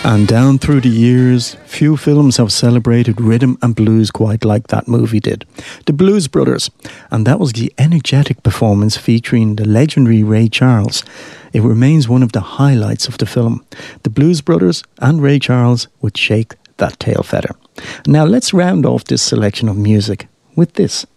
And down through the years, few films have celebrated rhythm and blues quite like that movie did. The Blues Brothers, and that was the energetic performance featuring the legendary Ray Charles. It remains one of the highlights of the film. The Blues Brothers and Ray Charles would shake that tail feather. Now let's round off this selection of music with this.